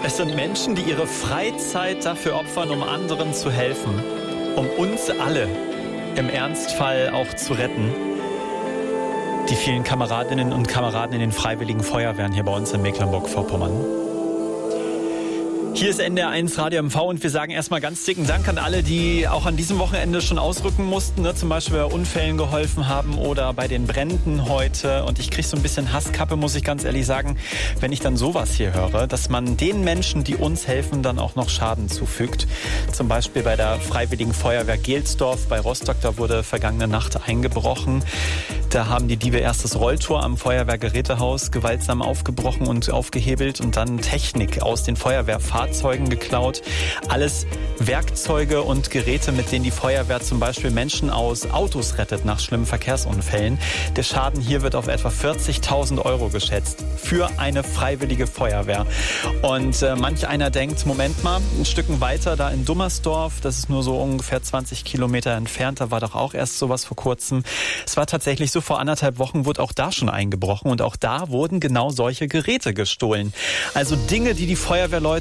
Es sind Menschen, die ihre Freizeit dafür opfern, um anderen zu helfen. Um uns alle im Ernstfall auch zu retten. Die vielen Kameradinnen und Kameraden in den Freiwilligen Feuerwehren hier bei uns in Mecklenburg-Vorpommern. Hier ist NDR1 Radio MV und wir sagen erstmal ganz dicken Dank an alle, die auch an diesem Wochenende schon ausrücken mussten, ne? Zum Beispiel bei Unfällen geholfen haben oder bei den Bränden heute. Und ich kriege so ein bisschen Hasskappe, muss ich ganz ehrlich sagen, wenn ich dann sowas hier höre, dass man den Menschen, die uns helfen, dann auch noch Schaden zufügt. Zum Beispiel bei der Freiwilligen Feuerwehr Gelsdorf bei Rostock, da wurde vergangene Nacht eingebrochen. Da haben die Diebe erst das Rolltor am Feuerwehrgerätehaus gewaltsam aufgebrochen und aufgehebelt und dann Technik aus den Feuerwehrfahrzeugen geklaut. Alles Werkzeuge und Geräte, mit denen die Feuerwehr zum Beispiel Menschen aus Autos rettet nach schlimmen Verkehrsunfällen. Der Schaden hier wird auf etwa 40.000 € geschätzt für eine freiwillige Feuerwehr. Und manch einer denkt, Moment mal, ein Stück weiter da in Dummersdorf, das ist nur so ungefähr 20 Kilometer entfernt, da war doch auch erst sowas vor kurzem. Es war tatsächlich so, vor 1,5 Wochen wurde auch da schon eingebrochen und auch da wurden genau solche Geräte gestohlen. Also Dinge, die die Feuerwehrleute